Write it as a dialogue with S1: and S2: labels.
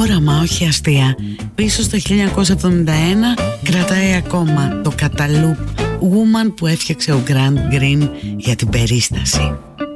S1: όραμα, όχι αστεία. Πίσω στο 1971 κρατάει ακόμα το καταλούπ Woman που έφτιαξε ο Grant Green για την περίσταση.